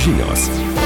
žinios.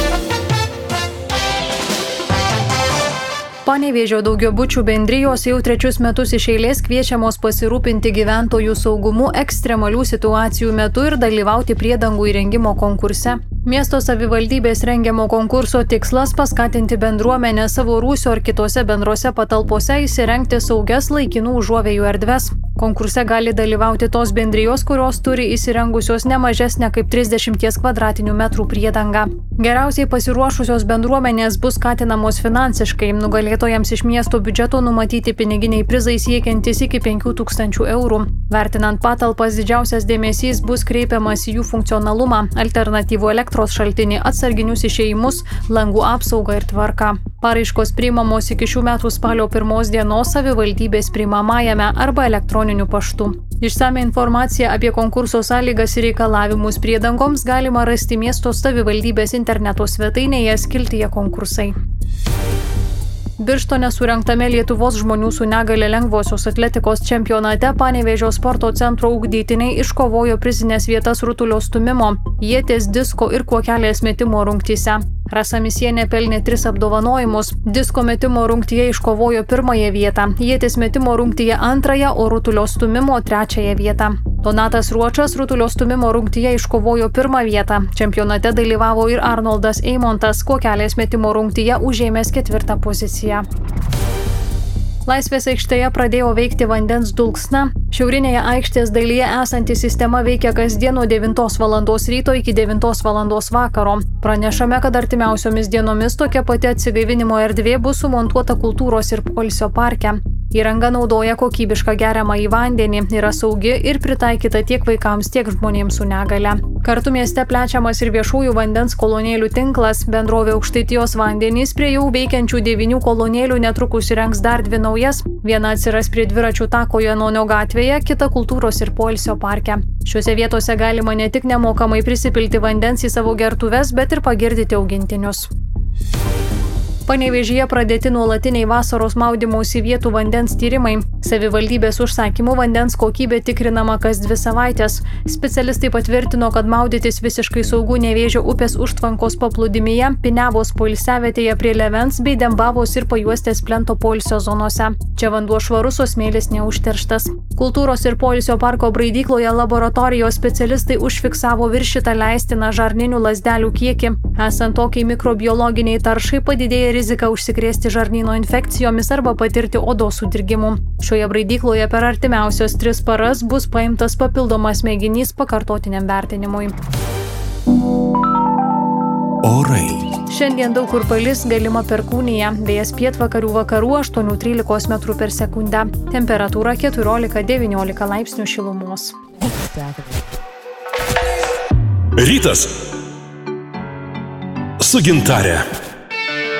Panevėžio daugiabučių bendrijos jau 3 metus iš eilės kviečiamos pasirūpinti gyventojų saugumu ekstremalių situacijų metu ir dalyvauti priedangų įrengimo konkurse. Miesto savivaldybės rengiamo konkurso tikslas paskatinti bendruomenę savo rūsio ar kitose bendrose patalpose įsirengti saugias laikinų užuovėjų erdves. Konkurse gali dalyvauti tos bendrijos, kurios turi įsirengusios ne mažesnę kaip 30 m² priedangą. Geriausiai pasiruošusios bendruomenės bus skatinamos finansiškai, nugalėtojams iš miesto biudžeto numatyti piniginiai prizai siekiantis iki 5000 eurų. Vertinant patalpas, didžiausias dėmesys bus kreipiamas į jų funkcionalumą, alternatyvų elektros šaltinį, atsarginius išėjimus, langų apsaugą ir tvarką. Paraiškos priimamos iki šių metų spalio 1 dienos savivaldybės priimamajame arba elektroniniu paštu. Išsame informaciją apie konkurso sąlygas ir reikalavimus priedangoms galima rasti miesto savivaldybės interneto svetainėje skiltyje konkursai. Birštone surengtame Lietuvos žmonių su negale lengvosios atletikos čempionate Panevėžio sporto centro ugdytiniai iškovojo prizines vietas rutulio stūmimo, ieties, disko ir kuokelės metimo rungtyse. Rasa Misienė pelnė 3 apdovanojimus. Disko metimo rungtyje iškovojo 1 vietą, ieties metimo rungtyje 2, o rutulio stūmimo 3 vietą. Donatas Ruočas rutulio stūmimo rungtyje iškovojo 1 vietą. Čempionate dalyvavo ir Arnoldas Eimontas, kuokelės metimo rungtyje užėmęs 4 poziciją. Laisvės aikštėje pradėjo veikti vandens dulksna. Šiaurinėje aikštės dalyje esanti sistema veikia kasdien nuo 9 val. Ryto iki 9 val. Vakaro. Pranešame, kad artimiausiomis dienomis tokia pati atsigaivinimo erdvė bus sumontuota kultūros ir poilsio parke. Įranga naudoja kokybišką geriamąjį vandenį, yra saugi ir pritaikyta tiek vaikams, tiek žmonėms su negale. Kartu mieste plečiamas ir viešųjų vandens kolonėlių tinklas. Bendrovė Aukštaitijos vandenys prie jau veikiančių 9 kolonėlių netrukus įrengs dar 2 naujas. Viena atsiras prie dviračių tako Janonio gatvėje, kita kultūros ir poilsio parke. Šiuose vietose galima ne tik nemokamai prisipilti vandens į savo gertuves, bet ir pagirdyti augintinius. Panevėžyje pradėti nuolatiniai vasaros maudymosi vietų vandens tyrimai. Savivaldybės užsakymų vandens kokybė tikrinama kas 2 savaitės. Specialistai patvirtino, kad maudytis visiškai saugu Nevėžio upės užtvankos paplūdimyje, Piniavos poilsiavietėje prie Levens bei Dembavos ir Pajuostės plento poilsio zonose. Čia vanduo švarus, o smėlis neužterštas. Kultūros ir poilsio parko braidykloje laboratorijos specialistai užfiksavo viršytą leistiną žarninių lazdelių kiekį. Esant tokiai mikrobiologiniai taršai padidėja rizika užsikrėsti žarnyno infekcijomis arba patirti odos sudirgimų. Šioje braidykloje per artimiausias 3 paras bus paimtas papildomas mėginys pakartotiniam vertinimui. Orai. Šiandien daug kur palis, galima perkūnija, vėjas pietvakarių vakarų 8–13 m/s. Temperatūra 14–19 laipsnių šilumos. Rytas su Gintare.